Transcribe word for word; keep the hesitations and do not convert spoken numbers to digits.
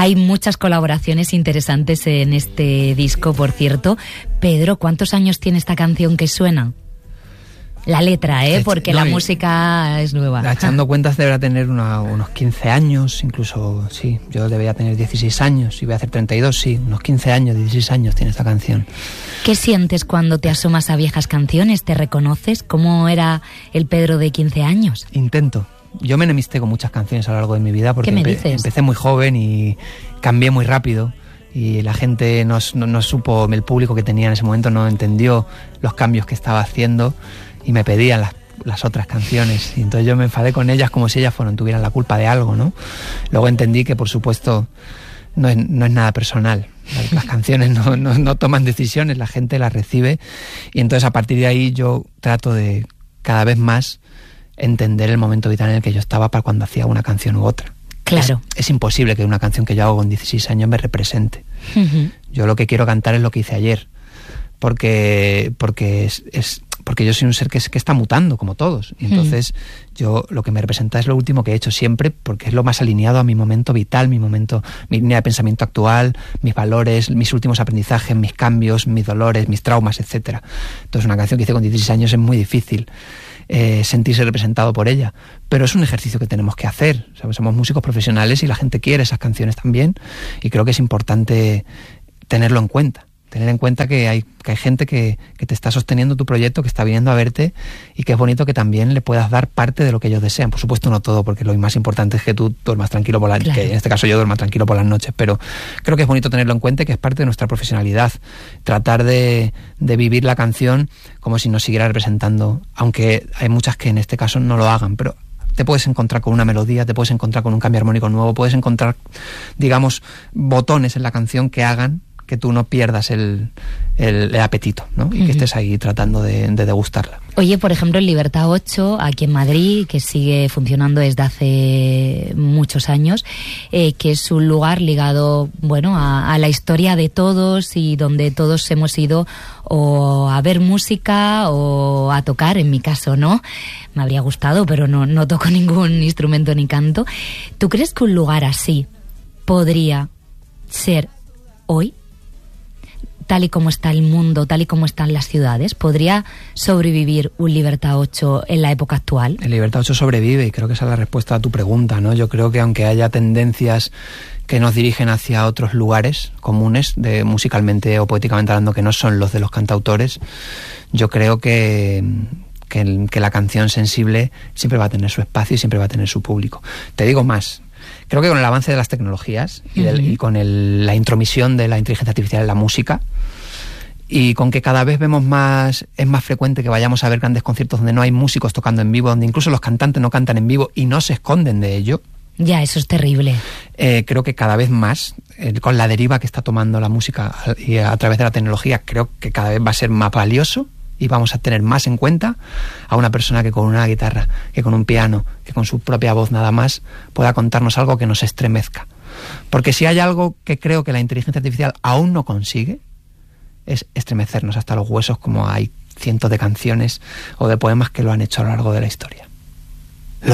Hay muchas colaboraciones interesantes en este disco, por cierto. Pedro, ¿cuántos años tiene esta canción que suena? La letra, ¿eh? Porque no, la música es nueva. Echando cuentas deberá tener una, unos quince años, incluso, sí, yo debería tener dieciséis años, y voy a hacer treinta y dos, sí, unos quince años, dieciséis años tiene esta canción. ¿Qué sientes cuando te asomas a viejas canciones? ¿Te reconoces? ¿Cómo era el Pedro de quince años? Intento. Yo me enemisté con muchas canciones a lo largo de mi vida porque ¿Qué me empe- dices? empecé muy joven y cambié muy rápido. Y la gente no, no, no supo, el público que tenía en ese momento no entendió los cambios que estaba haciendo y me pedían las, las otras canciones. Y entonces yo me enfadé con ellas como si ellas fueran, tuvieran la culpa de algo, ¿no? Luego entendí que, por supuesto, no es, no es nada personal. Las, las canciones no, no, no toman decisiones, la gente las recibe. Y entonces a partir de ahí yo trato de cada vez más entender el momento vital en el que yo estaba para cuando hacía una canción u otra. Claro. Es, es imposible que una canción que yo hago con dieciséis años me represente. Uh-huh. Yo lo que quiero cantar es lo que hice ayer, porque porque es, es porque yo soy un ser que, es, que está mutando, como todos. Y entonces uh-huh. yo lo que me representa es lo último que he hecho siempre, porque es lo más alineado a mi momento vital, mi momento, mi línea de pensamiento actual, mis valores, mis últimos aprendizajes, mis cambios, mis dolores, mis traumas, etcétera. Entonces una canción que hice con dieciséis años es muy difícil Eh, sentirse representado por ella, pero es un ejercicio que tenemos que hacer. O sea, somos músicos profesionales y la gente quiere esas canciones también, y creo que es importante tenerlo en cuenta, tener en cuenta que hay, que hay gente que, que te está sosteniendo tu proyecto, que está viniendo a verte, y que es bonito que también le puedas dar parte de lo que ellos desean. Por supuesto no todo, porque lo más importante es que tú duermas tranquilo por la noche, claro. Que en este caso yo duerma tranquilo por las noches, pero creo que es bonito tenerlo en cuenta y que es parte de nuestra profesionalidad, tratar de, de vivir la canción como si nos siguiera representando, aunque hay muchas que en este caso no lo hagan, pero te puedes encontrar con una melodía, te puedes encontrar con un cambio armónico nuevo, puedes encontrar, digamos, botones en la canción que hagan que tú no pierdas el, el, el apetito, ¿no? Y uh-huh. que estés ahí tratando de, de degustarla. Oye, por ejemplo, en Libertad ocho, aquí en Madrid, que sigue funcionando desde hace muchos años, eh, que es un lugar ligado, bueno, a, a la historia de todos y donde todos hemos ido o a ver música o a tocar, en mi caso, ¿no? Me habría gustado, pero no, no toco ningún instrumento ni canto. ¿Tú crees que un lugar así podría ser hoy? Tal y como está el mundo, tal y como están las ciudades, ¿podría sobrevivir un Libertad ocho en la época actual? El Libertad ocho sobrevive, y creo que esa es la respuesta a tu pregunta, ¿no? Yo creo que aunque haya tendencias que nos dirigen hacia otros lugares comunes, de musicalmente o poéticamente hablando, que no son los de los cantautores, yo creo que, que, el, que la canción sensible siempre va a tener su espacio y siempre va a tener su público. Te digo más. Creo que con el avance de las tecnologías y, del, uh-huh. y con el, la intromisión de la inteligencia artificial en la música, y con que cada vez vemos más, es más frecuente que vayamos a ver grandes conciertos donde no hay músicos tocando en vivo, donde incluso los cantantes no cantan en vivo y no se esconden de ello. Ya, eso es terrible. Eh, creo que cada vez más, eh, con la deriva que está tomando la música y a, a través de la tecnología, creo que cada vez va a ser más valioso y vamos a tener más en cuenta a una persona que con una guitarra, que con un piano, que con su propia voz nada más pueda contarnos algo que nos estremezca. Porque si hay algo que creo que la inteligencia artificial aún no consigue, es estremecernos hasta los huesos, como hay cientos de canciones o de poemas que lo han hecho a lo largo de la historia.